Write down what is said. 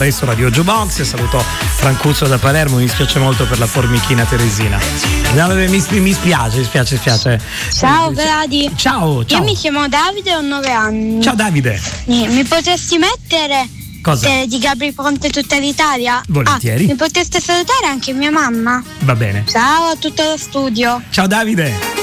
Adesso Radio Jukebox, saluto Francuzzo da Palermo, mi dispiace molto per la formichina Teresina. No, mi spiace. Ciao Gladi. Ciao. Io mi chiamo Davide, ho 9 anni. Ciao Davide. Mi potresti mettere cosa? Di Gabri Ponte tutta l'Italia? Volentieri. Mi potreste salutare anche mia mamma? Va bene. Ciao a tutto lo studio. Ciao Davide.